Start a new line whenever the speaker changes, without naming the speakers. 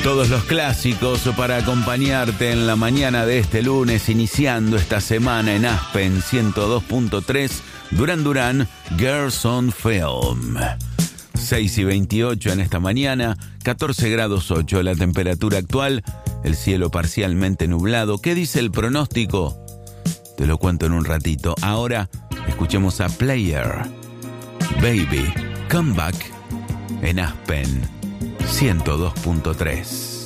Todos los clásicos para acompañarte en la mañana de este lunes, iniciando esta semana en Aspen 102.3, Duran Duran, Girls on Film. 6:28 en esta mañana, 14 grados 8 la temperatura actual, el cielo parcialmente nublado. ¿Qué dice el pronóstico? Te lo cuento en un ratito. Ahora escuchemos a Player, Baby, Come Back en Aspen 102.3.